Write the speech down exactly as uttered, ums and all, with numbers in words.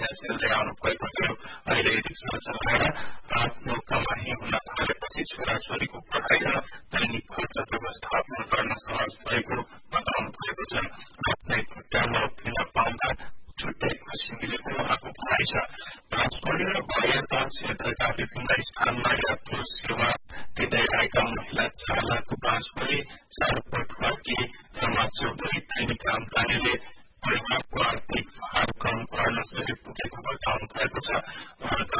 चेल्दै आउनु भएको थियो। अहिले रिक्सा चलाएर आफ्नो कमाई हुन थालेपछि छोराछोरीको पढाइ र दैनिक खर्च व्यवस्थापन गर्न सहज भएको बताउनु भएको छ। आफ्नै खुट्टामा उभिन पाउँदा छुट्टै खुसी मिलेको उहाँको भनाइ छ। बाँसकोली र बरियाताल क्षेत्रका विभिन्न स्थानमा यात्रु सेवा दिँदै आएका महिला चालक बाँसकोली चारपटुवाकी रमा चौधरी दैनिक आमदानीले परिवारको आर्थिक भार कम गर्न सही पुगेको बताउनु भएको छ। उहाँका